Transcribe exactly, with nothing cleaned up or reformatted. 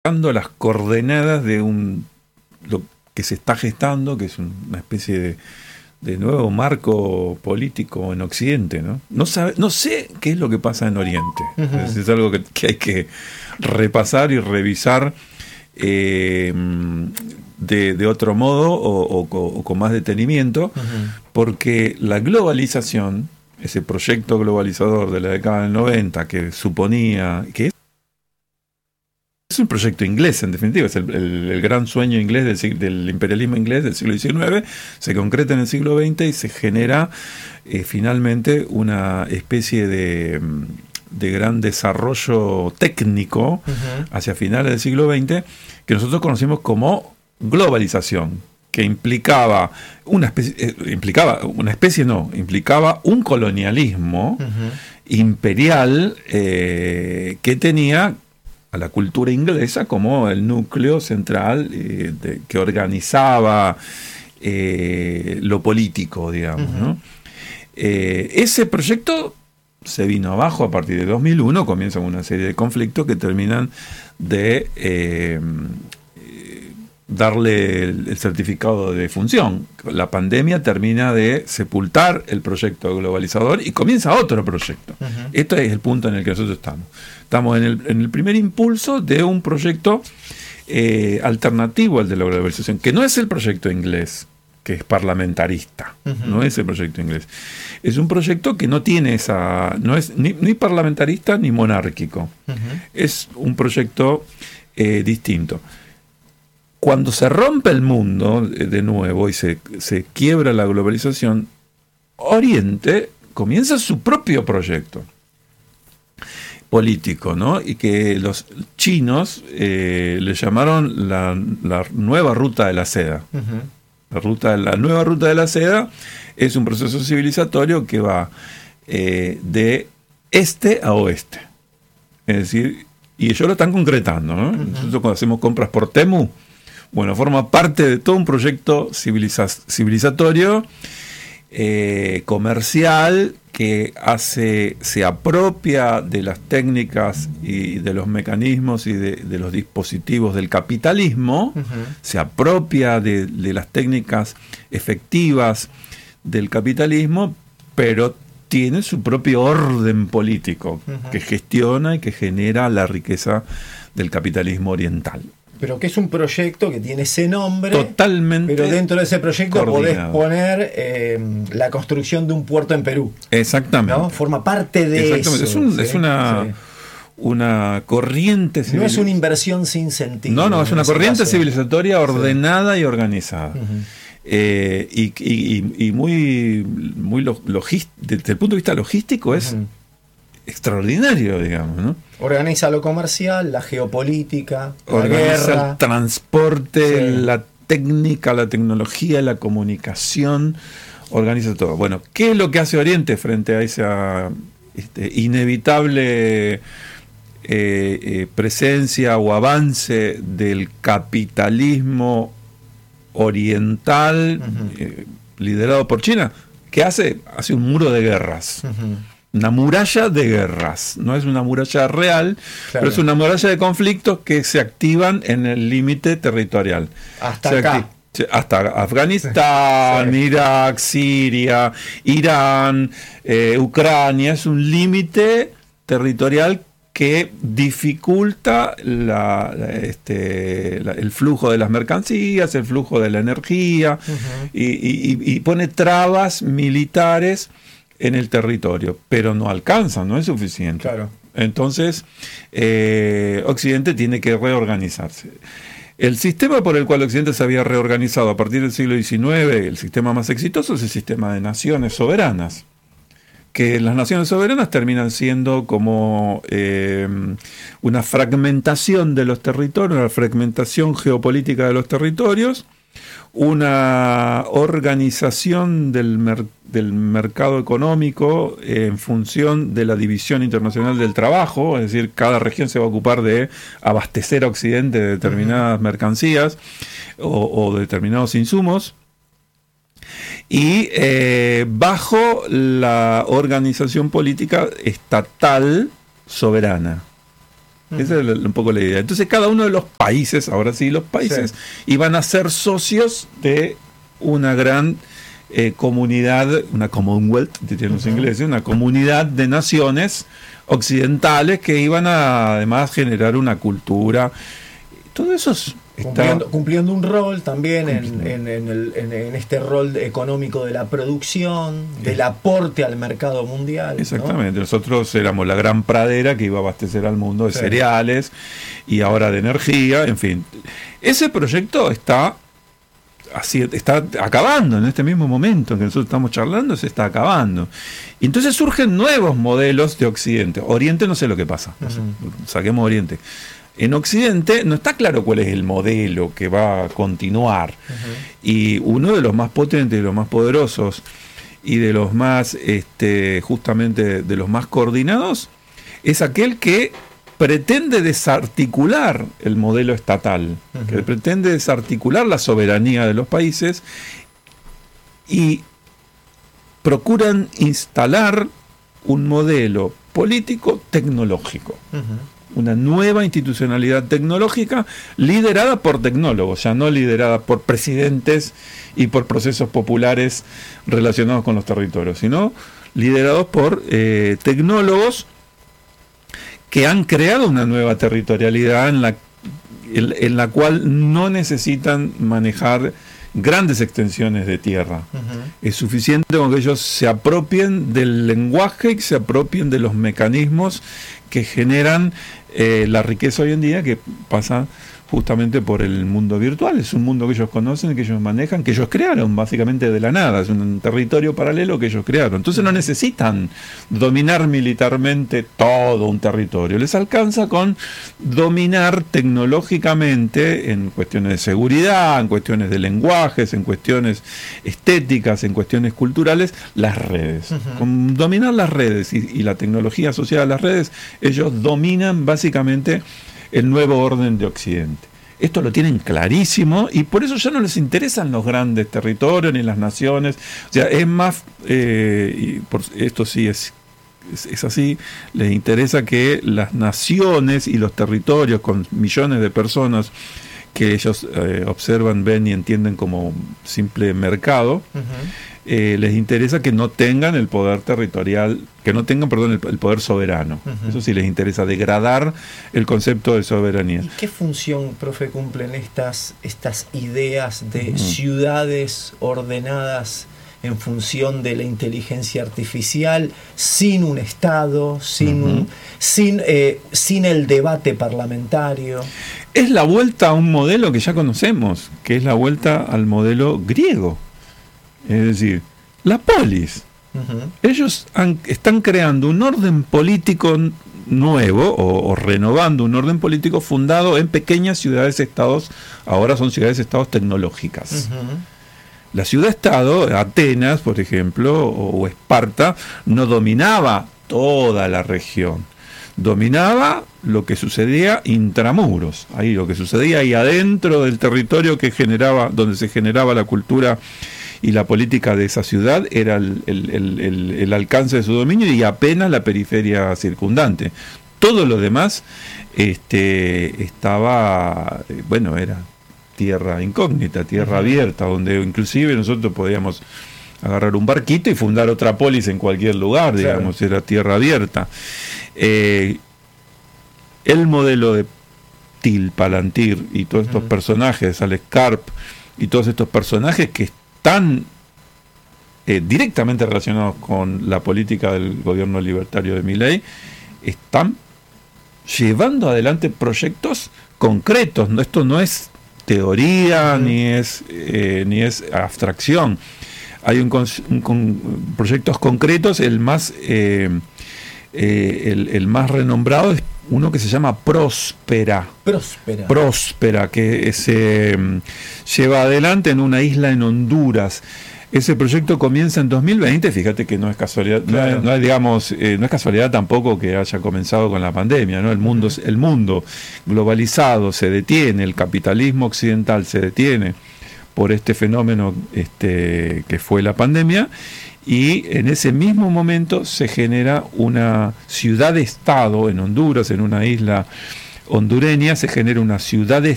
dando las coordenadas de un lo que se está gestando, que es una especie de, de nuevo marco político en Occidente, ¿no? No sabe, no sé qué es lo que pasa en Oriente. Uh-huh. es, es algo que, que hay que repasar y revisar eh, de, de otro modo o, o, o con más detenimiento, uh-huh. porque la globalización, ese proyecto globalizador de la década del noventa que suponía que es un proyecto inglés, en definitiva, es el, el, el gran sueño inglés del, del imperialismo inglés del siglo diecinueve, se concreta en el siglo veinte y se genera eh, finalmente una especie de, de gran desarrollo técnico uh-huh. hacia finales del siglo veinte, que nosotros conocimos como globalización, que implicaba una especie, eh, implicaba una especie no, implicaba un colonialismo uh-huh. imperial eh, que tenía a la cultura inglesa como el núcleo central eh, de, que organizaba eh, lo político, digamos, uh-huh. ¿no? Eh, ese proyecto se vino abajo a partir de dos mil uno, comienzan una serie de conflictos que terminan de eh, darle el, el certificado de función. La pandemia termina de sepultar el proyecto globalizador y comienza otro proyecto. Uh-huh. Este es el punto en el que nosotros estamos. Estamos en el, en el primer impulso de un proyecto eh, alternativo al de la globalización, que no es el proyecto inglés, que es parlamentarista. Uh-huh. No es el proyecto inglés. Es un proyecto que no tiene esa... no es ni, ni parlamentarista ni monárquico. Uh-huh. Es un proyecto eh, distinto. Cuando se rompe el mundo de nuevo y se, se quiebra la globalización, Oriente comienza su propio proyecto político, ¿no? Y que los chinos eh, le llamaron la, la nueva ruta de la seda. Uh-huh. La, ruta, la nueva ruta de la seda es un proceso civilizatorio que va eh, de este a oeste. Es decir, y ellos lo están concretando, ¿no? Uh-huh. Nosotros cuando hacemos compras por Temu, bueno, forma parte de todo un proyecto civiliza- civilizatorio, eh, comercial, que hace, se apropia de las técnicas y de los mecanismos y de, de los dispositivos del capitalismo, uh-huh. se apropia de, de las técnicas efectivas del capitalismo, pero tiene su propio orden político, uh-huh. que gestiona y que genera la riqueza del capitalismo oriental. Pero que es un proyecto que tiene ese nombre. Totalmente. Pero dentro de ese proyecto coordinado. Podés poner eh, la construcción de un puerto en Perú. Exactamente. ¿No? Forma parte de Exactamente. eso. Es, un, ¿sí? es una, sí. una corriente civil... No es una inversión sin sentido. No, no, es una corriente caso. civilizatoria ordenada sí. y organizada. Uh-huh. Eh, y, y, y muy, muy logist- desde el punto de vista logístico es uh-huh. extraordinario, digamos, ¿no? Organiza lo comercial, la geopolítica, la Organiza guerra, el transporte, sí. la técnica, la tecnología, la comunicación, organiza todo. Bueno, ¿qué es lo que hace Oriente frente a esa este, inevitable eh, eh, presencia o avance del capitalismo oriental uh-huh. eh, liderado por China? ¿Qué hace? Hace un muro de guerras. Uh-huh. Una muralla de guerras. No es una muralla real, claro. pero es una muralla de conflictos que se activan en el límite territorial. Hasta se acá. Acti- hasta Afganistán, sí. Irak, Siria, Irán, eh, Ucrania. Es un límite territorial que dificulta la, la, este, la, el flujo de las mercancías, el flujo de la energía, uh-huh. y, y, y pone trabas militares en el territorio, pero no alcanza, no es suficiente. Claro. Entonces, eh, Occidente tiene que reorganizarse. El sistema por el cual Occidente se había reorganizado a partir del siglo diecinueve, el sistema más exitoso es el sistema de naciones soberanas, que las naciones soberanas terminan siendo como eh, una fragmentación de los territorios, una fragmentación geopolítica de los territorios, una organización del, mer- del mercado económico en función de la división internacional del trabajo, es decir, cada región se va a ocupar de abastecer a Occidente de determinadas uh-huh. mercancías o, o determinados insumos, y eh, bajo la organización política estatal soberana. Uh-huh. Esa es un poco la idea. Entonces cada uno de los países, ahora sí, los países, sí. iban a ser socios de una gran eh, comunidad, una Commonwealth, dirían los uh-huh. ingleses, una comunidad de naciones occidentales que iban a además generar una cultura. Todo eso es, está cumpliendo, cumpliendo un rol también en, en, en, el, en, en este rol económico de la producción, del sí. aporte al mercado mundial. Exactamente, ¿no? Nosotros éramos la gran pradera que iba a abastecer al mundo de sí. cereales y ahora de energía, en fin. Ese proyecto está así, está acabando en este mismo momento en que nosotros estamos charlando, se está acabando. Y entonces surgen nuevos modelos de Occidente. Oriente no sé lo que pasa, no sé, uh-huh. saquemos Oriente. En Occidente no está claro cuál es el modelo que va a continuar. Uh-huh. Y uno de los más potentes, de los más poderosos y de los más, este, justamente de los más coordinados, es aquel que pretende desarticular el modelo estatal, uh-huh. que pretende desarticular la soberanía de los países y procuran instalar un modelo político tecnológico. Uh-huh. Una nueva institucionalidad tecnológica liderada por tecnólogos, ya no liderada por presidentes y por procesos populares relacionados con los territorios, sino liderados por eh, tecnólogos que han creado una nueva territorialidad en la, en, en la cual no necesitan manejar grandes extensiones de tierra. Uh-huh. Es suficiente con que ellos se apropien del lenguaje y que se apropien de los mecanismos que generan eh, la riqueza hoy en día, que pasa justamente por el mundo virtual. Es un mundo que ellos conocen, que ellos manejan, que ellos crearon básicamente de la nada. Es un territorio paralelo que ellos crearon. Entonces no necesitan dominar militarmente todo un territorio. Les alcanza con dominar tecnológicamente en cuestiones de seguridad, en cuestiones de lenguajes, en cuestiones estéticas, en cuestiones culturales, las redes. Uh-huh. Con dominar las redes y, y la tecnología asociada a las redes, ellos dominan básicamente el nuevo orden de Occidente. Esto lo tienen clarísimo y por eso ya no les interesan los grandes territorios ni las naciones. O sea, es más, eh, y por esto sí es, es, es así, les interesa que las naciones y los territorios con millones de personas que ellos eh, observan, ven y entienden como simple mercado, uh-huh. eh, les interesa que no tengan el poder territorial, que no tengan, perdón, el, el poder soberano. Uh-huh. Eso sí les interesa, degradar el concepto de soberanía. ¿Y qué función, profe, cumplen estas, estas ideas de uh-huh. ciudades ordenadas en función de la inteligencia artificial, sin un Estado, sin, uh-huh. un, sin, eh, sin el debate parlamentario? Es la vuelta a un modelo que ya conocemos, que es la vuelta al modelo griego. Es decir, la polis. Uh-huh. Ellos han, están creando un orden político nuevo o, o renovando un orden político fundado en pequeñas ciudades-estados, ahora son ciudades-estados tecnológicas. Uh-huh. La ciudad-estado, Atenas, por ejemplo, o, o Esparta, no dominaba toda la región. Dominaba lo que sucedía intramuros, ahí lo que sucedía ahí adentro del territorio que generaba, donde se generaba la cultura y la política de esa ciudad, era el, el, el, el, el alcance de su dominio y apenas la periferia circundante. Todo lo demás este, estaba, bueno, era tierra incógnita, tierra uh-huh. abierta, donde inclusive nosotros podíamos agarrar un barquito y fundar otra polis en cualquier lugar, digamos, claro. Era tierra abierta. Eh, el modelo de Till, Palantir y todos estos uh-huh. personajes, Alex Karp y todos estos personajes que están eh, directamente relacionados con la política del gobierno libertario de Milei, están llevando adelante proyectos concretos. ¿no? Esto no es teoría uh-huh. ni es eh, ni es abstracción. Hay un, un, un proyectos concretos. El más eh, eh, el, el más renombrado es uno que se llama Próspera. Próspera. Próspera, que se eh, lleva adelante en una isla en Honduras. Ese proyecto comienza en dos mil veinte, fíjate que no es casualidad, claro. no, es, no es digamos, eh, no es casualidad tampoco que haya comenzado con la pandemia, ¿no? El mundo, uh-huh. el mundo globalizado se detiene, el capitalismo occidental se detiene por este fenómeno este, que fue la pandemia, y en ese mismo momento se genera una ciudad-estado en Honduras, en una isla hondureña, se genera una ciudad